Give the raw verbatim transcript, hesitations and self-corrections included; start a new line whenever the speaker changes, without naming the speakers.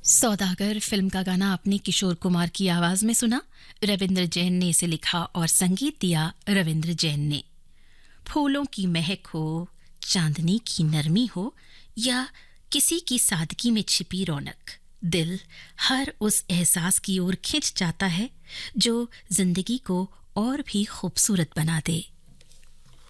सौदागर film का गाना आपने किशोर कुमार की आवाज में सुना। रविंद्र जैन ने इसे लिखा और संगीत दिया रविंद्र जैन ने। फूलों की महक हो, चांदनी की नरमी हो या किसी की सादगी में छिपी रौनक, दिल हर उस एहसास की ओर खिंच जाता है जो जिंदगी को और भी खूबसूरत बना दे।